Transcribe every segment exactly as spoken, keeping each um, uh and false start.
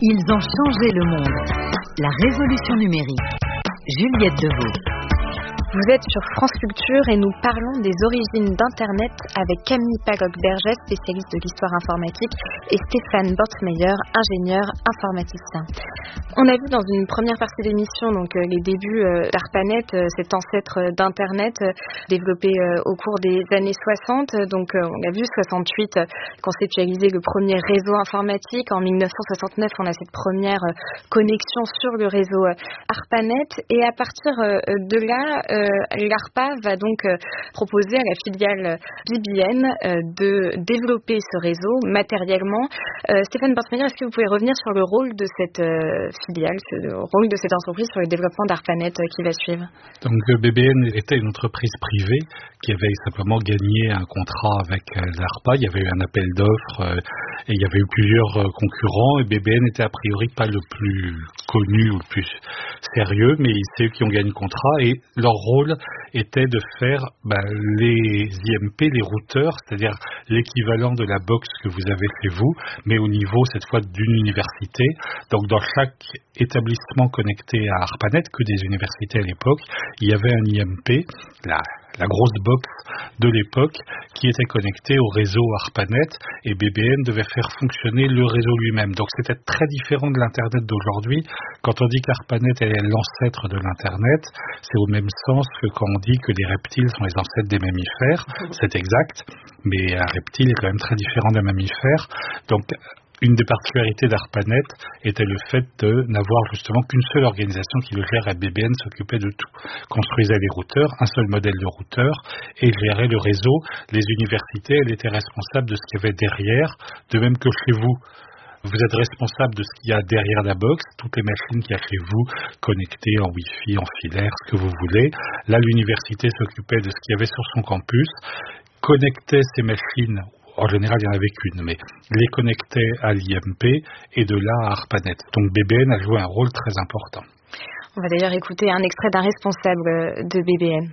Ils ont changé le monde. La révolution numérique. Juliette Deveau. Vous êtes sur France Culture et nous parlons des origines d'Internet avec Camille Pagog-Bergès, spécialiste de l'histoire informatique, et Stéphane Bortmeyer, ingénieur informaticien. On a vu dans une première partie de l'émission donc, euh, les débuts euh, d'ARPANET, euh, cet ancêtre d'Internet euh, développé euh, au cours des années soixante. Donc euh, on a vu soixante-huit euh, conceptualiser le premier réseau informatique. En mille neuf cent soixante-neuf, on a cette première euh, connexion sur le réseau euh, ARPANET. Et à partir euh, de là, euh, l'ARPA va donc euh, proposer à la filiale B B N euh, de développer ce réseau matériellement. Euh, Stéphane Bortmeyer, est-ce que vous pouvez revenir sur le rôle de cette euh, filiale, le rôle de cette entreprise sur le développement d'ARPANET euh, qui va suivre? Donc B B N était une entreprise privée qui avait simplement gagné un contrat avec euh, l'ARPA. Il y avait eu un appel d'offres euh, et il y avait eu plusieurs euh, concurrents et B B N était a priori pas le plus connu ou le plus sérieux, mais c'est eux qui ont gagné le contrat et leur rôle était de faire bah, les I M P, les routeurs, c'est-à-dire l'équivalent de la box que vous avez chez vous, mais au niveau cette fois d'une université. Donc dans chaque établissement connecté à ARPANET, que des universités à l'époque, il y avait un I M P, la, la grosse box de l'époque, qui était connectée au réseau ARPANET et B B N devait faire fonctionner le réseau lui-même. Donc c'était très différent de l'Internet d'aujourd'hui. Quand on dit qu'ARPANET est l'ancêtre de l'Internet, c'est au même sens que quand on dit que les reptiles sont les ancêtres des mammifères. C'est exact, mais un reptile est quand même très différent d'un mammifère. Donc une des particularités d'ARPANET était le fait de n'avoir justement qu'une seule organisation qui le gère et B B N s'occupait de tout. Construisait les routeurs, un seul modèle de routeur et gérait le réseau. Les universités, elles étaient responsables de ce qu'il y avait derrière, de même que chez vous. Vous êtes responsable de ce qu'il y a derrière la box, toutes les machines qu'il y a chez vous, connectées en Wi-Fi, en filaire, ce que vous voulez. Là, l'université s'occupait de ce qu'il y avait sur son campus, connectait ces machines. En général, il n'y en avait qu'une, mais les connectait à l'I M P et de là à ARPANET. Donc B B N a joué un rôle très important. On va d'ailleurs écouter un extrait d'un responsable de B B N.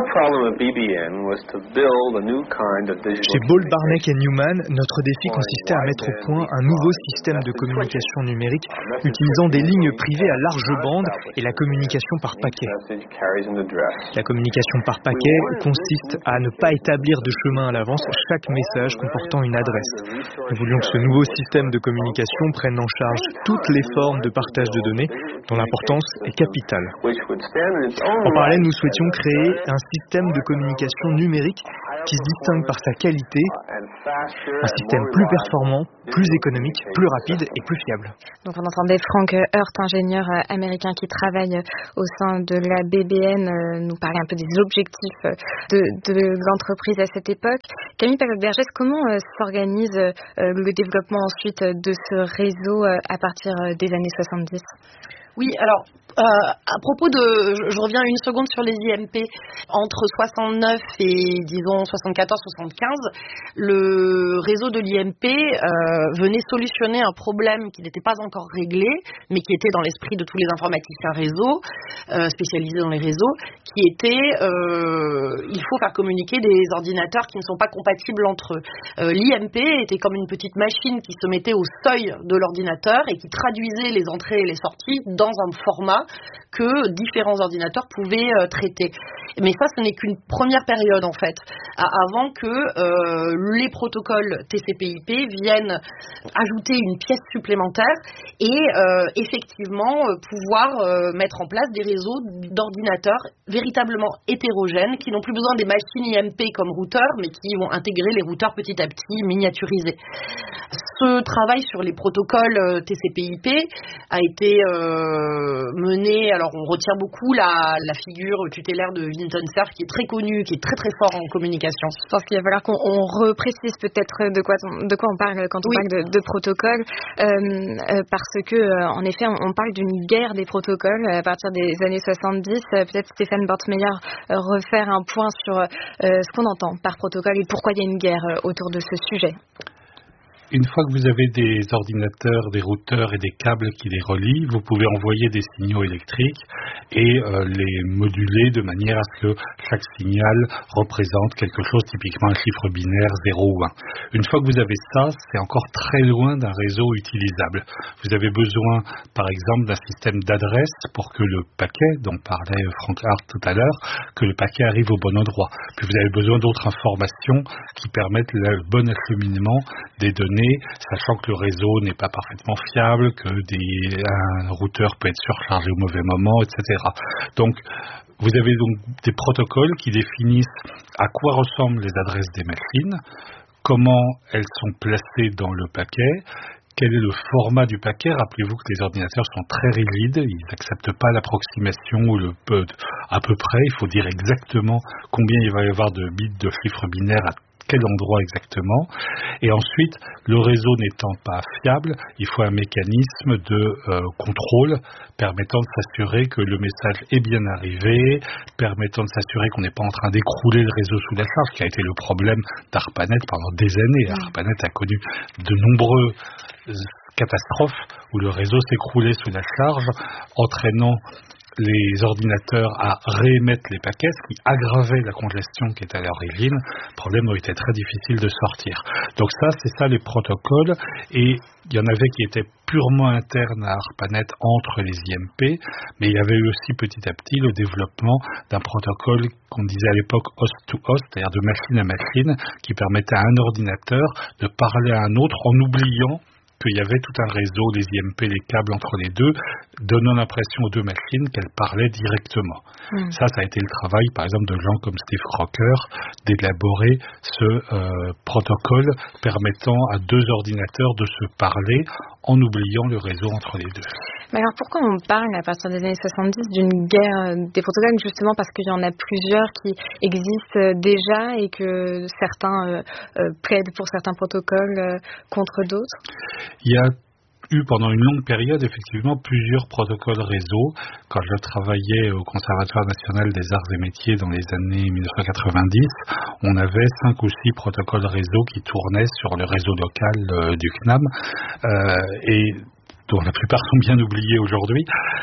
Chez Ball, Barneck et Newman, notre défi consistait à mettre au point un nouveau système de communication numérique utilisant des lignes privées à large bande et la communication par paquet. La communication par paquet consiste à ne pas établir de chemin à l'avance chaque message comportant une adresse. Nous voulions que ce nouveau système de communication prenne en charge toutes les formes de partage de données dont l'importance est capitale. En parallèle, nous souhaitions créer un système de communication numérique qui se distingue par sa qualité, un système plus performant, plus économique, plus rapide et plus fiable. Donc on entendait Frank Hurt, ingénieur américain qui travaille au sein de la B B N, nous parler un peu des objectifs de, de l'entreprise à cette époque. Camille Pagog-Bergès, comment s'organise le développement ensuite de ce réseau à partir des années soixante-dix ? Oui, alors, euh, à propos de... Je, je reviens une seconde sur les I M P. Entre soixante-neuf et, disons, soixante-quatorze soixante-quinze, le réseau de l'I M P euh, venait solutionner un problème qui n'était pas encore réglé, mais qui était dans l'esprit de tous les informaticiens réseau, euh, spécialisés dans les réseaux, qui était... Euh, il faut faire communiquer des ordinateurs qui ne sont pas compatibles entre eux. Euh, L'I M P était comme une petite machine qui se mettait au seuil de l'ordinateur et qui traduisait les entrées et les sorties dans un format que différents ordinateurs pouvaient euh, traiter. Mais ça, ce n'est qu'une première période, en fait, avant que euh, les protocoles T C P I P viennent ajouter une pièce supplémentaire et euh, effectivement euh, pouvoir euh, mettre en place des réseaux d'ordinateurs véritablement hétérogènes qui n'ont plus besoin des machines I M P comme routeurs, mais qui vont intégrer les routeurs petit à petit miniaturisés. Ce travail sur les protocoles T C P I P a été euh, mené, alors on retient beaucoup la, la figure tutélaire de Vinton Cerf qui est très connu, qui est très très fort en communication. Je pense qu'il va falloir qu'on on reprécise peut-être de quoi, de quoi on parle quand on oui. parle de, de protocoles, euh, euh, parce que euh, en effet on, on parle d'une guerre des protocoles à partir des années soixante-dix. Euh, peut-être Stéphane Bortmeyer euh, refaire un point sur euh, ce qu'on entend par protocole et pourquoi il y a une guerre euh, autour de ce sujet. une fois que vous avez des ordinateurs, des routeurs et des câbles qui les relient, vous pouvez envoyer des signaux électriques et euh, les moduler de manière à ce que chaque signal représente quelque chose, typiquement un chiffre binaire zéro ou un. Une fois que vous avez ça, c'est encore très loin d'un réseau utilisable. Vous avez besoin, par exemple, d'un système d'adresse pour que le paquet, dont parlait Frank Hart tout à l'heure, que le paquet arrive au bon endroit. Puis vous avez besoin d'autres informations qui permettent le bon acheminement des données, sachant que le réseau n'est pas parfaitement fiable, que des, un routeur peut être surchargé au mauvais moment, et cetera. Donc, vous avez donc des protocoles qui définissent à quoi ressemblent les adresses des machines, comment elles sont placées dans le paquet, quel est le format du paquet. Rappelez-vous que les ordinateurs sont très rigides, ils n'acceptent pas l'approximation ou le peu, à peu près, il faut dire exactement combien il va y avoir de bits de chiffres binaires à quel endroit exactement. Et ensuite, le réseau n'étant pas fiable, il faut un mécanisme de euh, contrôle permettant de s'assurer que le message est bien arrivé, permettant de s'assurer qu'on n'est pas en train d'écrouler le réseau sous la charge, qui a été le problème d'ARPANET pendant des années. ARPANET a connu de nombreuses catastrophes où le réseau s'écroulait sous la charge, entraînant les ordinateurs à réémettre les paquets, ce qui aggravait la congestion qui était à l'origine. Le problème aurait été très difficile de sortir. Donc ça, c'est ça les protocoles. Et il y en avait qui étaient purement internes à ARPANET entre les I M P, mais il y avait eu aussi petit à petit le développement d'un protocole qu'on disait à l'époque host-to-host, c'est-à-dire de machine à machine, qui permettait à un ordinateur de parler à un autre en oubliant qu'il y avait tout un réseau, les I M P, les câbles entre les deux, donnant l'impression aux deux machines qu'elles parlaient directement. Mmh. Ça, ça a été le travail, par exemple, de gens comme Steve Crocker, d'élaborer ce euh, protocole permettant à deux ordinateurs de se parler en oubliant le réseau entre les deux. Mais alors pourquoi on parle à partir des années soixante-dix d'une guerre des protocoles? Justement parce qu'il y en a plusieurs qui existent déjà et que certains euh, euh, plaident pour certains protocoles euh, contre d'autres? Il y a eu pendant une longue période effectivement plusieurs protocoles réseau. Quand je travaillais au Conservatoire national des arts et métiers dans les années mille neuf cent quatre-vingt-dix, on avait cinq ou six protocoles réseau qui tournaient sur le réseau local euh, du C N A M euh, et dont la plupart sont bien oubliés aujourd'hui.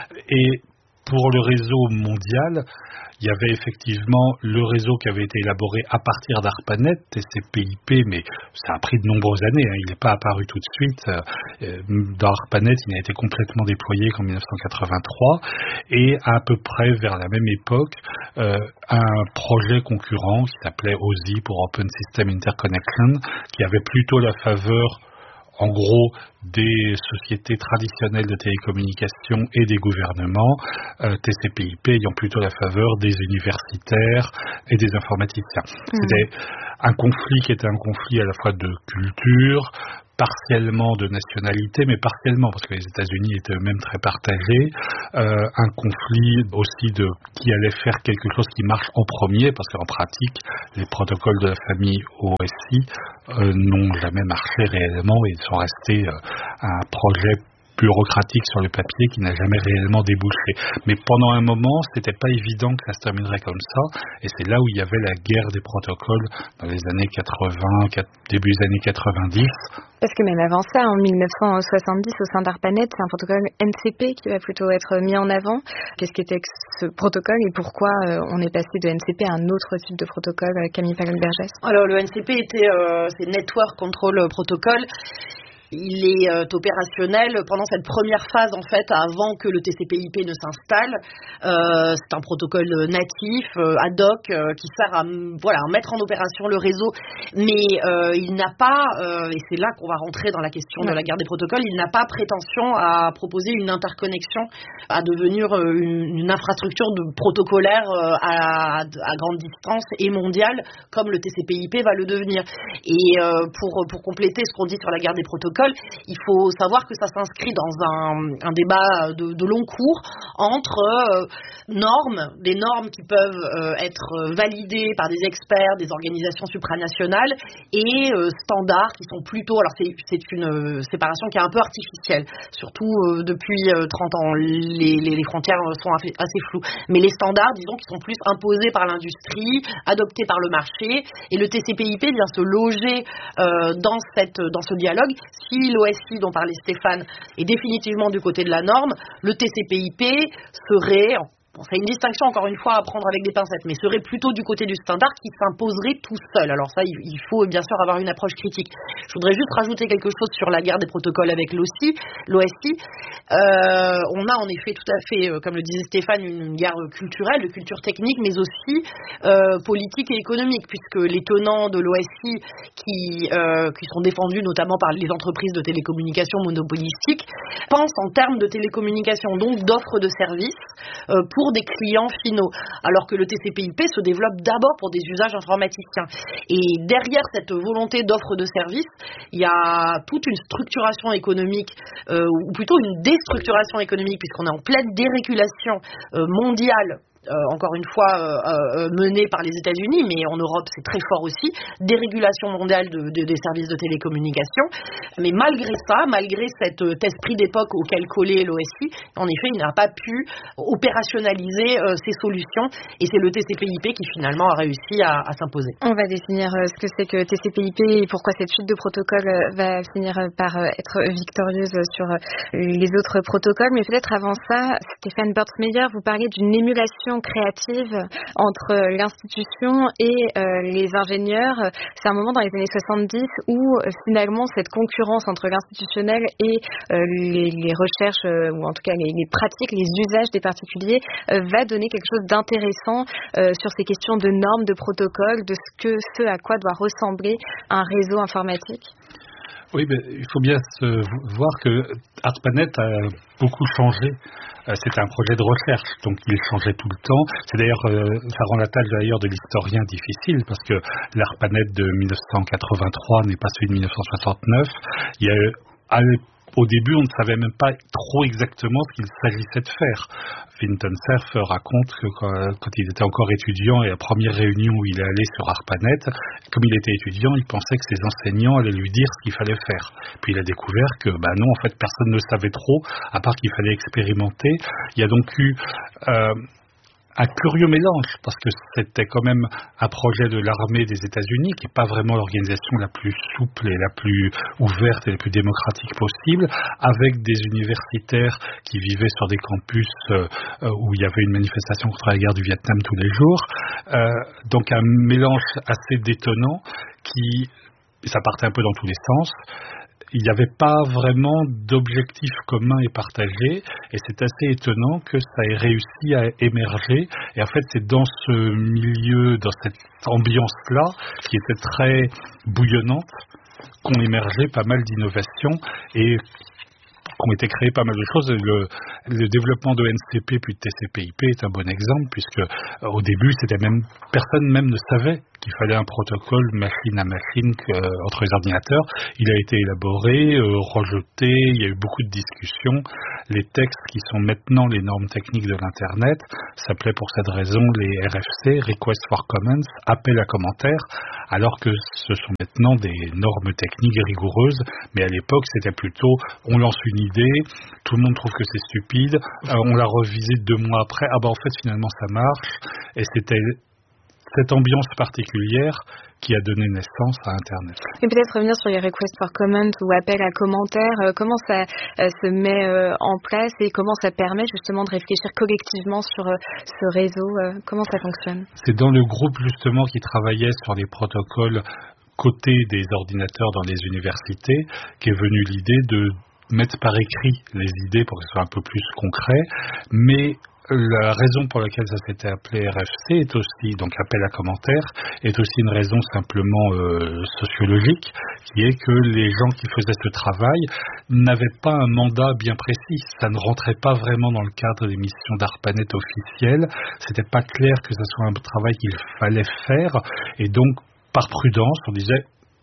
Et pour le réseau mondial, il y avait effectivement le réseau qui avait été élaboré à partir d'ARPANET, T C P I P, mais ça a pris de nombreuses années, hein, il n'est pas apparu tout de suite. Dans ARPANET, il n'a été complètement déployé qu'en mille neuf cent quatre-vingt-trois, et à peu près vers la même époque, euh, un projet concurrent qui s'appelait O S I pour Open System Interconnection, qui avait plutôt la faveur en gros des sociétés traditionnelles de télécommunications et des gouvernements, euh, T C P I P ayant plutôt la faveur des universitaires et des informaticiens. Mmh. C'était un conflit qui était un conflit à la fois de culture, partiellement de nationalité, mais partiellement, parce que les États-Unis étaient eux-mêmes très partagés, euh, un conflit aussi de qui allait faire quelque chose qui marche en premier, parce qu'en pratique, les protocoles de la famille O S I euh, n'ont jamais marché réellement, et ils sont restés euh, un projet bureaucratique sur le papier qui n'a jamais réellement débouché. Mais pendant un moment, c'était pas évident que ça se terminerait comme ça, et c'est là où il y avait la guerre des protocoles dans les années quatre-vingts, début des années quatre-vingt-dix. Parce que même avant ça, en mille neuf cent soixante-dix, au sein d'ARPANET, c'est un protocole N C P qui va plutôt être mis en avant. Qu'est-ce qu'était ce protocole et pourquoi euh, on est passé de N C P à un autre type de protocole, Camille Pagog-Bergès? Alors le N C P était, euh, c'est Network Control Protocol. Il est euh, opérationnel pendant cette première phase, en fait, avant que le T C P I P ne s'installe. Euh, c'est un protocole natif, euh, ad hoc, euh, qui sert à, voilà, à mettre en opération le réseau. Mais euh, il n'a pas, euh, et c'est là qu'on va rentrer dans la question de la guerre des protocoles, il n'a pas prétention à proposer une interconnexion, à devenir euh, une, une infrastructure de protocolaire euh, à, à grande distance et mondiale, comme le T C P I P va le devenir. Et euh, pour, pour compléter ce qu'on dit sur la guerre des protocoles, protocole, il faut savoir que ça s'inscrit dans un, un débat de, de long cours entre euh, normes, des normes qui peuvent euh, être validées par des experts, des organisations supranationales, et euh, standards qui sont plutôt, alors c'est, c'est une euh, séparation qui est un peu artificielle, surtout euh, depuis euh, trente ans, les, les, les frontières sont assez floues, mais les standards, disons, qui sont plus imposés par l'industrie, adoptés par le marché, et le T C P I P vient se loger euh, dans, cette, dans ce dialogue. Si l'O S I dont parlait Stéphane est définitivement du côté de la norme, le T C P I P serait... Bon, c'est une distinction, encore une fois, à prendre avec des pincettes, mais serait plutôt du côté du standard qui s'imposerait tout seul. Alors ça, il faut bien sûr avoir une approche critique. Je voudrais juste rajouter quelque chose sur la guerre des protocoles avec l'O S I. L'O S I, euh, on a en effet tout à fait, euh, comme le disait Stéphane, une, une guerre culturelle, de culture technique, mais aussi euh, politique et économique, puisque les tenants de l'O S I qui, euh, qui sont défendus notamment par les entreprises de télécommunications monopolistiques pensent en termes de télécommunications, donc d'offres de services euh, pour pour des clients finaux, alors que le T C P I P se développe d'abord pour des usages informaticiens. Et derrière cette volonté d'offre de services, il y a toute une structuration économique, euh, ou plutôt une déstructuration économique, puisqu'on est en pleine dérégulation euh, mondiale. Euh, encore une fois euh, euh, menée par les États-Unis, mais en Europe c'est très fort aussi, dérégulation mondiale de, de, des services de télécommunication. Mais malgré ça, malgré cet euh, esprit d'époque auquel collait l'O S I, en effet, il n'a pas pu opérationnaliser euh, ces solutions, et c'est le T C P I P qui finalement a réussi à, à s'imposer. On va définir euh, ce que c'est que T C P I P et pourquoi cette suite de protocoles euh, va finir par euh, être victorieuse sur euh, les autres protocoles. Mais peut-être avant ça, Stéphane Bortsmeyer, vous parliez d'une émulation créative entre l'institution et euh, les ingénieurs. C'est un moment dans les années soixante-dix où euh, finalement cette concurrence entre l'institutionnel et euh, les, les recherches, euh, ou en tout cas les, les pratiques, les usages des particuliers, euh, va donner quelque chose d'intéressant euh, sur ces questions de normes, de protocoles, de ce, que, ce à quoi doit ressembler un réseau informatique. Oui, mais il faut bien se voir que ARPANET a beaucoup changé. C'était un projet de recherche, donc il changeait tout le temps. C'est d'ailleurs, ça rend la tâche d'ailleurs de l'historien difficile, parce que l'ARPANET de mille neuf cent quatre-vingt-trois n'est pas celui de mille neuf cent soixante-neuf. Il y a à Au début, on ne savait même pas trop exactement ce qu'il s'agissait de faire. Vinton Cerf raconte que quand, quand il était encore étudiant et à la première réunion où il est allé sur ARPANET, comme il était étudiant, il pensait que ses enseignants allaient lui dire ce qu'il fallait faire. Puis il a découvert que, bah non, en fait, personne ne savait trop, à part qu'il fallait expérimenter. Il y a donc eu... Euh, un curieux mélange, parce que c'était quand même un projet de l'armée des États-Unis, qui n'est pas vraiment l'organisation la plus souple et la plus ouverte et la plus démocratique possible, avec des universitaires qui vivaient sur des campus euh, où il y avait une manifestation contre la guerre du Vietnam tous les jours. Euh, donc un mélange assez détonnant qui, ça partait un peu dans tous les sens. Il n'y avait pas vraiment d'objectif commun et partagé, et c'est assez étonnant que ça ait réussi à émerger. Et en fait, c'est dans ce milieu, dans cette ambiance-là, qui était très bouillonnante, qu'ont émergé pas mal d'innovations et qu'ont été créées pas mal de choses. Le, le développement de N C P puis de T C P I P est un bon exemple, puisque euh, au début, c'était même personne même ne savait qu'il fallait un protocole machine à machine euh, entre les ordinateurs. Il a été élaboré, euh, rejeté, il y a eu beaucoup de discussions. Les textes qui sont maintenant les normes techniques de l'Internet s'appelaient pour cette raison les R F C, Request for Comments, appel à commentaires, alors que ce sont maintenant des normes techniques rigoureuses, mais à l'époque c'était plutôt on lance une idée, tout le monde trouve que c'est stupide, euh, on la revisite deux mois après, ah bah en fait finalement ça marche, et c'était cette ambiance particulière qui a donné naissance à Internet. Et peut-être revenir sur les requests for comment ou appels à commentaires, euh, comment ça euh, se met euh, en place et comment ça permet justement de réfléchir collectivement sur euh, ce réseau, euh, comment ça fonctionne? C'est dans le groupe justement qui travaillait sur les protocoles côté des ordinateurs dans les universités qu'est venue l'idée de mettre par écrit les idées pour que ce soit un peu plus concret, mais la raison pour laquelle ça s'était appelé R F C est aussi, donc appel à commentaires, est aussi une raison simplement euh, sociologique, qui est que les gens qui faisaient ce travail n'avaient pas un mandat bien précis. Ça ne rentrait pas vraiment dans le cadre des missions d'ARPANET officielles. C'était pas clair que ce soit un travail qu'il fallait faire, et donc par prudence, on disait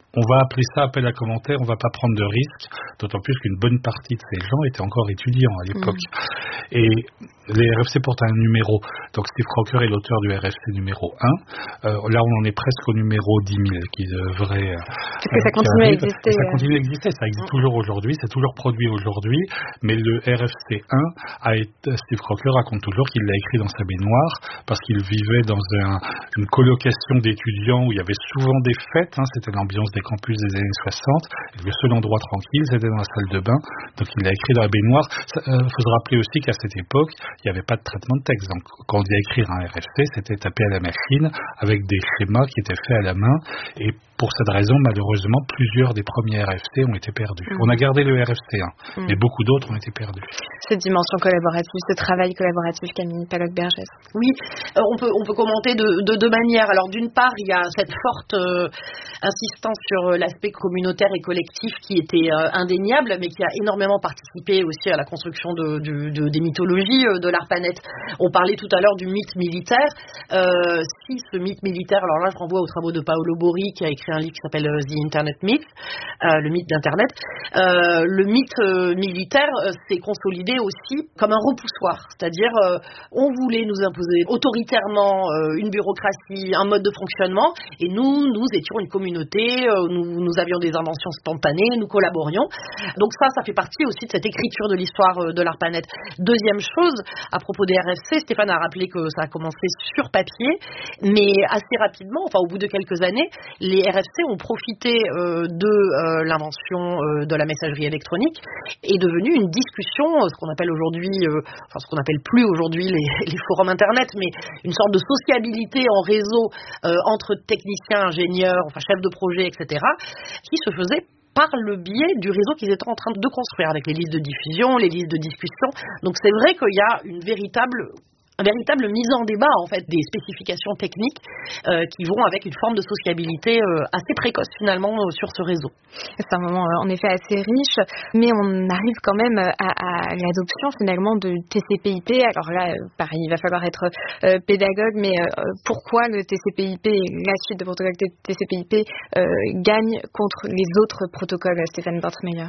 on va appeler ça appel à commentaires, on ne va pas prendre de risques, d'autant plus qu'une bonne partie de ces gens étaient encore étudiants à l'époque. Mmh. Et les R F C portent un numéro. Donc Steve Crocker est l'auteur du R F C numéro un. Euh, là, on en est presque au numéro dix mille qui devrait... Parce que ça continue à exister. Ça continue à exister, ça existe mmh. toujours aujourd'hui, c'est toujours produit aujourd'hui, mais le R F C un, a été, Steve Crocker raconte toujours qu'il l'a écrit dans sa baignoire parce qu'il vivait dans un, une colocation d'étudiants où il y avait souvent des fêtes, hein, c'était l'ambiance des campus des années soixante, et le seul endroit tranquille, c'était dans la salle de bain, donc il l'a écrit dans la baignoire. Il euh, faut se rappeler aussi qu'à cette époque, il n'y avait pas de traitement de texte, donc quand on dit écrire un R F C, c'était tapé à la machine avec des schémas qui étaient faits à la main, et pour cette raison, malheureusement, plusieurs des premiers R F C ont été perdus. Mmh. On a gardé le R F C un, mmh. mais beaucoup d'autres ont été perdus. Cette dimension collaborative, ce travail collaboratif, Camille Pagog-Bergès. Oui, euh, on peut on peut commenter de, de deux manières. Alors d'une part, il y a cette forte euh, insistance sur l'aspect communautaire et collectif qui était euh, indéniable, mais qui a énormément participé aussi à la construction de, de, de, des mythologies euh, de l'ARPANET. On parlait tout à l'heure du mythe militaire. Euh, si ce mythe militaire, alors là je renvoie aux travaux de Paolo Borri qui a écrit un livre qui s'appelle The Internet Myth, euh, le mythe d'Internet. Euh, le mythe euh, militaire euh, s'est consolidé aussi comme un repoussoir, c'est-à-dire euh, on voulait nous imposer autoritairement euh, une bureaucratie, un mode de fonctionnement, et nous, nous étions une communauté, euh, nous, nous avions des inventions spontanées, nous collaborions. Donc ça, ça fait partie aussi de cette écriture de l'histoire euh, de l'ARPANET. Deuxième chose, à propos des R F C, Stéphane a rappelé que ça a commencé sur papier, mais assez rapidement, enfin au bout de quelques années, les R F C ont profité euh, de euh, l'invention euh, de la messagerie électronique et est devenue une discussion, ce qu'on appelle aujourd'hui, euh, enfin ce qu'on appelle plus aujourd'hui les, les forums internet, mais une sorte de sociabilité en réseau euh, entre techniciens, ingénieurs, enfin chefs de projet, et cetera, qui se faisait par le biais du réseau qu'ils étaient en train de construire avec les listes de diffusion, les listes de discussion. Donc c'est vrai qu'il y a une véritable un véritable mise en débat en fait des spécifications techniques euh, qui vont avec une forme de sociabilité euh, assez précoce finalement euh, sur ce réseau. C'est un moment euh, en effet assez riche, mais on arrive quand même à, à l'adoption finalement de T C P I P. Alors là, euh, pareil, il va falloir être euh, pédagogue, mais euh, pourquoi le T C P I P et la suite de protocoles T C P I P euh, gagnent contre les autres protocoles, Stéphane Bortmeyer?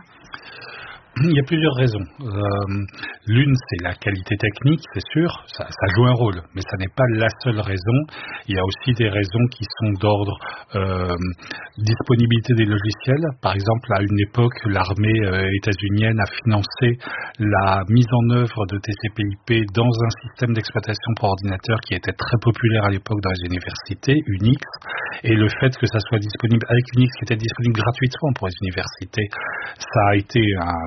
Il y a plusieurs raisons. Euh, l'une, c'est la qualité technique, c'est sûr, ça, ça joue un rôle, mais ça n'est pas la seule raison. Il y a aussi des raisons qui sont d'ordre euh, disponibilité des logiciels. Par exemple, à une époque, l'armée euh, états-unienne a financé la mise en œuvre de T C P I P dans un système d'exploitation pour ordinateur qui était très populaire à l'époque dans les universités, Unix, et le fait que ça soit disponible avec Unix, qui était disponible gratuitement pour les universités, ça a été un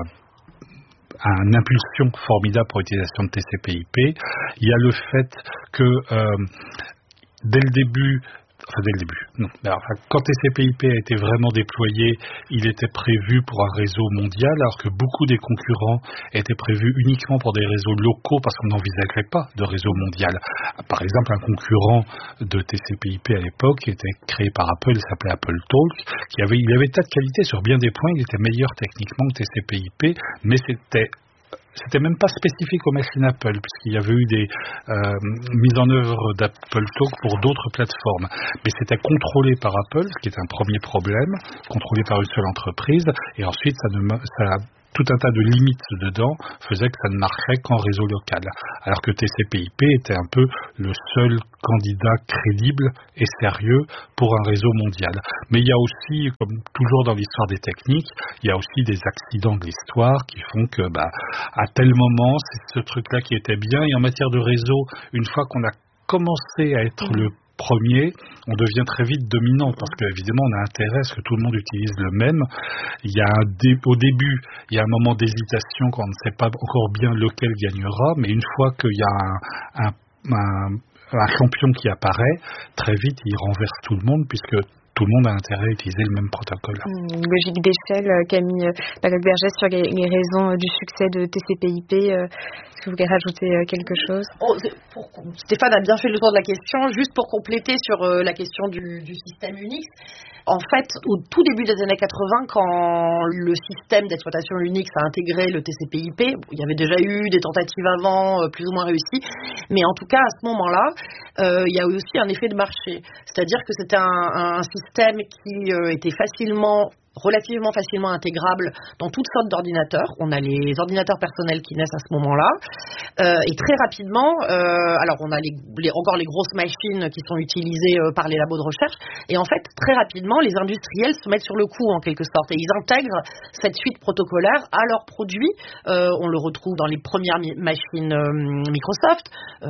une impulsion formidable pour l'utilisation de T C P I P. Il y a le fait que euh, dès le début, enfin dès le début, non, alors, quand T C P I P a été vraiment déployé, il était prévu pour un réseau mondial, alors que beaucoup des concurrents étaient prévus uniquement pour des réseaux locaux, parce qu'on n'envisageait pas de réseau mondial. Par exemple, un concurrent de T C P I P à l'époque, qui était créé par Apple, il s'appelait Apple Talk, qui avait, il avait tas de qualités sur bien des points, il était meilleur techniquement que T C P I P, mais c'était C'était même pas spécifique aux machines Apple, puisqu'il y avait eu des euh, mises en œuvre d'Apple Talk pour d'autres plateformes. Mais c'était contrôlé par Apple, ce qui est un premier problème, contrôlé par une seule entreprise, et ensuite ça, ne, ça tout un tas de limites dedans faisait que ça ne marchait qu'en réseau local. Alors que T C P I P était un peu le seul candidat crédible et sérieux pour un réseau mondial. Mais il y a aussi, comme toujours dans l'histoire des techniques, il y a aussi des accidents de l'histoire qui font que, bah, à tel moment, c'est ce truc-là qui était bien. Et en matière de réseau, une fois qu'on a commencé à être mmh. le premier, on devient très vite dominant parce qu'évidemment on a intérêt à ce que tout le monde utilise le même. Il y a un dé- au début, il y a un moment d'hésitation quand on ne sait pas encore bien lequel gagnera, mais une fois qu'il y a un, un, un, un champion qui apparaît, très vite il renverse tout le monde puisque tout le monde a intérêt à utiliser le même protocole. Une logique d'échelle, Camille Pagog-Bergès, sur les, les raisons du succès de T C P I P. Euh, est-ce que vous voulez rajouter quelque chose? oh, pour, Stéphane a bien fait le tour de la question. Juste pour compléter sur euh, la question du, du système Unix. En fait, au tout début des années quatre-vingts, quand le système d'exploitation Unix a intégré le T C P I P, il y avait déjà eu des tentatives avant, euh, plus ou moins réussies, mais en tout cas, à ce moment-là, euh, il y a eu aussi un effet de marché. C'est-à-dire que c'était un, un système système qui euh, était facilement relativement facilement intégrable dans toutes sortes d'ordinateurs. On a les ordinateurs personnels qui naissent à ce moment-là. Euh, et très rapidement, euh, alors on a les, les, encore les grosses machines qui sont utilisées euh, par les labos de recherche. Et en fait, très rapidement, les industriels se mettent sur le coup en quelque sorte. Et ils intègrent cette suite protocolaire à leurs produits. Euh, on le retrouve dans les premières mi- machines euh, Microsoft,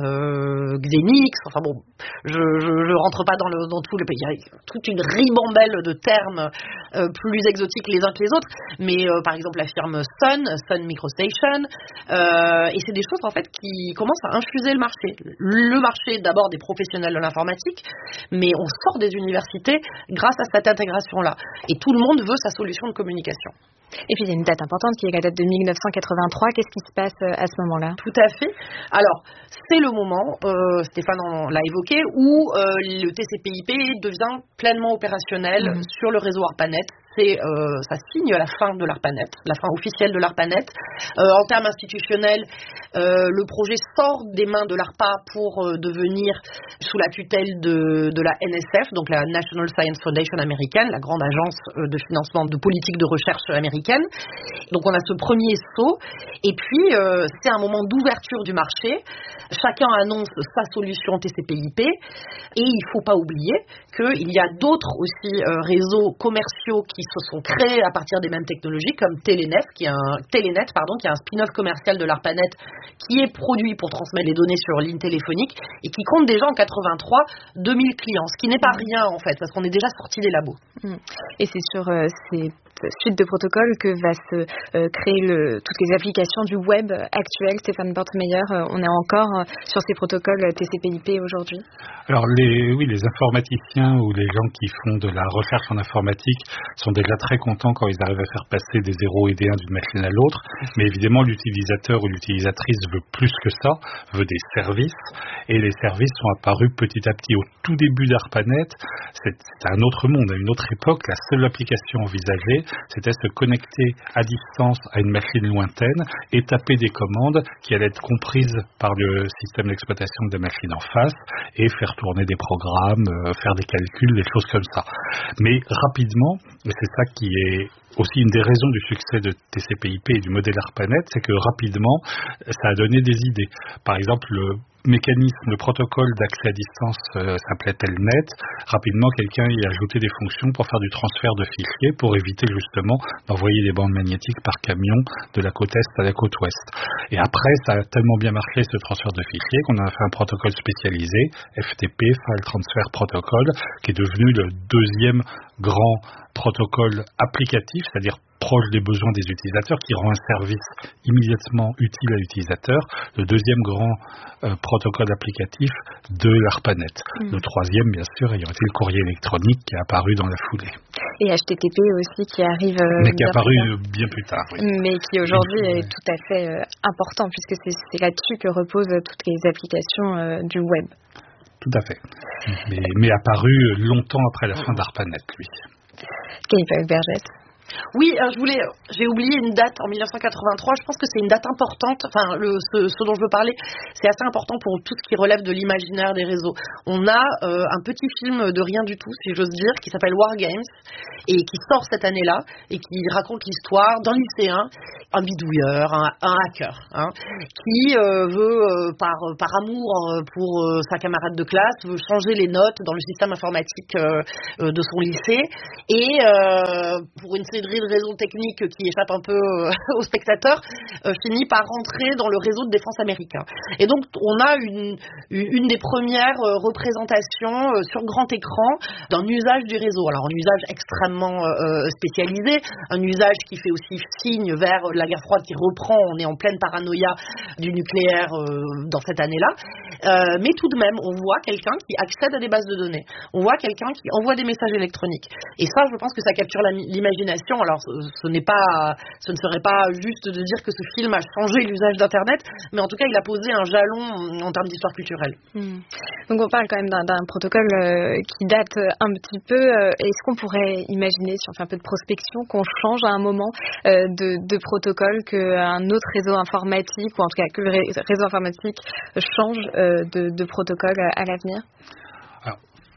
euh, Xenix. Enfin bon, je ne rentre pas dans, le, dans tout le pays. Il y a toute une ribambelle de termes euh, plus plus exotiques les uns que les autres, mais euh, par exemple la firme Sun, Sun Microstation, euh, et c'est des choses en fait qui commencent à infuser le marché. Le marché d'abord des professionnels de l'informatique, mais on sort des universités grâce à cette intégration-là. Et tout le monde veut sa solution de communication. Et puis il y a une date importante qui est la date de mille neuf cent quatre-vingt-trois. Qu'est-ce qui se passe à ce moment-là? Tout à fait. Alors, c'est le moment, euh, Stéphane en l'a évoqué, où euh, le T C P I P devient pleinement opérationnel mmh. sur le réseau ARPANET. C'est, euh, ça signe la fin de l'ARPANET, la fin officielle de l'ARPANET. Euh, en termes institutionnels, euh, le projet sort des mains de l'ARPA pour euh, devenir sous la tutelle de, de la N S F, donc la National Science Foundation américaine, la grande agence euh, de financement de politique de recherche américaine. Donc on a ce premier saut, et puis euh, c'est un moment d'ouverture du marché. Chacun annonce sa solution T C P I P, et il ne faut pas oublier qu'il y a d'autres aussi euh, réseaux commerciaux qui se sont créés à partir des mêmes technologies, comme Telenet, qui est un, Telenet, pardon, qui est un spin-off commercial de l'ARPANET, qui est produit pour transmettre les données sur ligne téléphonique, et qui compte déjà en quatre-vingt-trois deux mille clients, ce qui n'est pas rien en fait, parce qu'on est déjà sorti des labos. Et c'est sur euh, ces suite de protocoles que va se euh, créer le, toutes les applications du web actuel. Stéphane Bortmeyer, euh, on est encore euh, sur ces protocoles T C P I P aujourd'hui? Alors les, oui, les informaticiens ou les gens qui font de la recherche en informatique sont déjà très contents quand ils arrivent à faire passer des zéros et des uns d'une machine à l'autre, mais évidemment l'utilisateur ou l'utilisatrice veut plus que ça, veut des services, et les services sont apparus petit à petit. Au tout début d'ARPANET, c'était un autre monde, à une autre époque. La seule application envisagée, c'était se connecter à distance à une machine lointaine et taper des commandes qui allaient être comprises par le système d'exploitation de la machine en face et faire tourner des programmes, euh, faire des calculs, des choses comme ça. Mais rapidement, et c'est ça qui est aussi une des raisons du succès de T C P I P et du modèle ARPANET, c'est que rapidement, ça a donné des idées. Par exemple, le mécanisme, le protocole d'accès à distance euh, s'appelait Telnet. Rapidement, quelqu'un y a ajouté des fonctions pour faire du transfert de fichiers, pour éviter justement d'envoyer des bandes magnétiques par camion de la côte est à la côte ouest. Et après, ça a tellement bien marché ce transfert de fichiers qu'on a fait un protocole spécialisé, F T P, File Transfer Protocol, qui est devenu le deuxième grand protocole applicatif, c'est-à-dire proche des besoins des utilisateurs, qui rend un service immédiatement utile à l'utilisateur, le deuxième grand euh, protocole applicatif de l'ARPANET. Mmh. Le troisième, bien sûr, ayant été le courrier électronique qui est apparu dans la foulée. Et H T T P aussi qui arrive euh, mais qui est apparu plus bien plus tard. Oui. Mais qui aujourd'hui oui. est tout à fait euh, important, puisque c'est, c'est là-dessus que reposent toutes les applications euh, du web. Tout à fait. Mais, mais apparu longtemps après la fin d'ARPANET, lui. Camille Pagog-Bergès. Oui, alors je voulais, j'ai oublié une date en mille neuf cent quatre-vingt-trois. Je pense que c'est une date importante. Enfin, le, ce, ce dont je veux parler, c'est assez important pour tout ce qui relève de l'imaginaire des réseaux. On a euh, un petit film de rien du tout, si j'ose dire, qui s'appelle War Games et qui sort cette année-là et qui raconte l'histoire d'un lycéen, un bidouilleur, un, un hacker, hein, qui euh, veut, euh, par, par amour euh, pour euh, sa camarade de classe, veut changer les notes dans le système informatique euh, euh, de son lycée et euh, pour une série de raisons techniques qui échappent un peu euh, aux spectateurs, euh, finit par rentrer dans le réseau de défense américain. Et donc, on a une, une des premières euh, représentations euh, sur grand écran d'un usage du réseau. Alors, un usage extrêmement euh, spécialisé, un usage qui fait aussi signe vers la guerre froide qui reprend. On est en pleine paranoïa du nucléaire euh, dans cette année-là. Euh, mais tout de même, on voit quelqu'un qui accède à des bases de données. On voit quelqu'un qui envoie des messages électroniques. Et ça, je pense que ça capture la, l'imagination. Alors, ce, ce n'est pas, ce ne serait pas juste de dire que ce film a changé l'usage d'Internet, mais en tout cas, il a posé un jalon en termes d'histoire culturelle. Mmh. Donc, on parle quand même d'un, d'un protocole euh, qui date un petit peu. Euh, est-ce qu'on pourrait imaginer, si on fait un peu de prospection, qu'on change à un moment euh, de, de protocole, qu'un autre réseau informatique, ou en tout cas que le réseau informatique change euh, de, de protocole à l'avenir? Alors,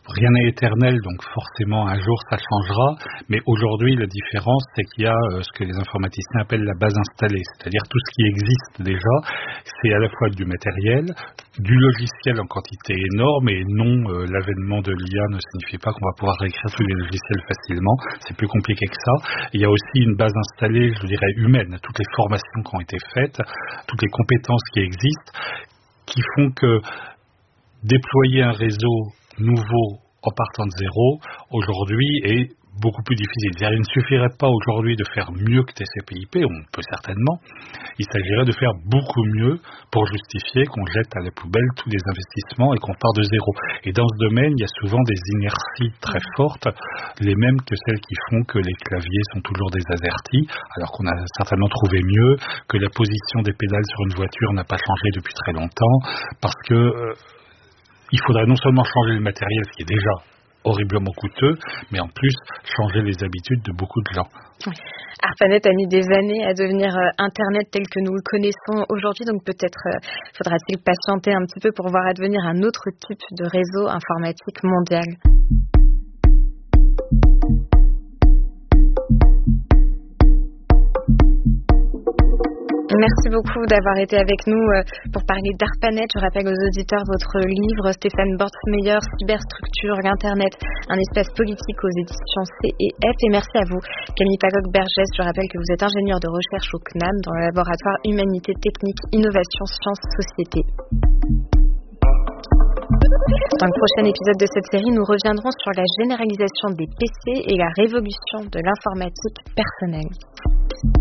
rien n'est éternel, donc forcément un jour ça changera, mais aujourd'hui la différence c'est qu'il y a euh, ce que les informaticiens appellent la base installée, c'est-à-dire tout ce qui existe déjà, c'est à la fois du matériel, du logiciel en quantité énorme, et non, euh, l'avènement de l'I A ne signifie pas qu'on va pouvoir réécrire tous les logiciels facilement, c'est plus compliqué que ça. Il y a aussi une base installée, je dirais humaine, toutes les formations qui ont été faites, toutes les compétences qui existent, qui font que déployer un réseau nouveau en partant de zéro, aujourd'hui, est beaucoup plus difficile. C'est-à-dire, il ne suffirait pas aujourd'hui de faire mieux que T C P I P, on peut certainement, il s'agirait de faire beaucoup mieux pour justifier qu'on jette à la poubelle tous les investissements et qu'on part de zéro. Et dans ce domaine, il y a souvent des inerties très fortes, les mêmes que celles qui font que les claviers sont toujours des AZERTY, alors qu'on a certainement trouvé mieux, que la position des pédales sur une voiture n'a pas changé depuis très longtemps, parce que euh, il faudrait non seulement changer le matériel, ce qui est déjà horriblement coûteux, mais en plus changer les habitudes de beaucoup de gens. Oui. ARPANET a mis des années à devenir euh, Internet tel que nous le connaissons aujourd'hui, donc peut-être euh, faudra-t-il patienter un petit peu pour voir advenir un autre type de réseau informatique mondial. Merci beaucoup d'avoir été avec nous pour parler d'ARPANET. Je rappelle aux auditeurs votre livre, Stéphane Bortsmeyer, Cyberstructure, l'Internet, un espace politique aux éditions C et F. Et merci à vous, Camille Pagog-Bergès. Je rappelle que vous êtes ingénieur de recherche au C N A M dans le laboratoire Humanité Technique, Innovation, Sciences, Société. Dans le prochain épisode de cette série, nous reviendrons sur la généralisation des P C et la révolution de l'informatique personnelle.